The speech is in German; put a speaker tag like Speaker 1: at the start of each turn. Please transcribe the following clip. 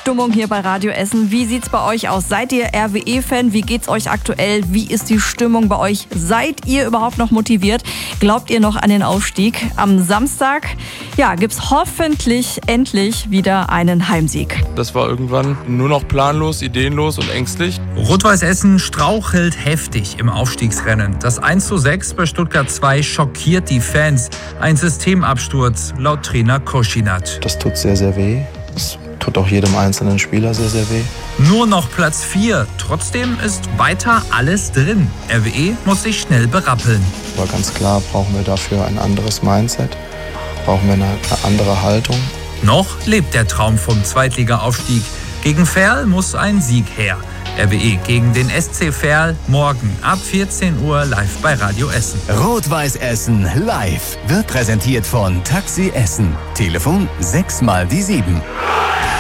Speaker 1: Stimmung hier bei Radio Essen. Wie sieht's bei euch aus? Seid ihr RWE-Fan? Wie geht's euch aktuell? Wie ist die Stimmung bei euch? Seid ihr überhaupt noch motiviert? Glaubt ihr noch an den Aufstieg? Am Samstag, gibt's hoffentlich endlich wieder einen Heimsieg.
Speaker 2: Das war irgendwann nur noch planlos, ideenlos und ängstlich.
Speaker 3: Rot-Weiß Essen strauchelt heftig im Aufstiegsrennen. Das 1:6 bei Stuttgart 2 schockiert die Fans. Ein Systemabsturz laut Trainer Koschinat.
Speaker 4: Das tut sehr, sehr weh. Das tut auch jedem einzelnen Spieler sehr, sehr weh.
Speaker 3: Nur noch Platz 4. Trotzdem ist weiter alles drin. RWE muss sich schnell berappeln.
Speaker 4: Aber ganz klar brauchen wir dafür ein anderes Mindset. Brauchen wir eine andere Haltung.
Speaker 3: Noch lebt der Traum vom Zweitliga-Aufstieg. Gegen Verl muss ein Sieg her. RWE gegen den SC Verl morgen ab 14 Uhr live bei Radio Essen.
Speaker 5: Rot-Weiß Essen live wird präsentiert von Taxi Essen. Telefon 6 mal die 7.